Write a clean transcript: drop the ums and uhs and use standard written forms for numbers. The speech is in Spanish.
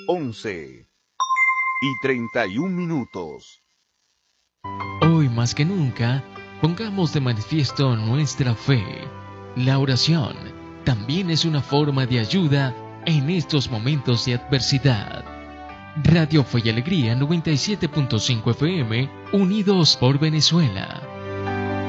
11:31. Hoy más que nunca, pongamos de manifiesto nuestra fe. La oración también es una forma de ayuda en estos momentos de adversidad. Radio Fe y Alegría 97.5 FM, unidos por Venezuela.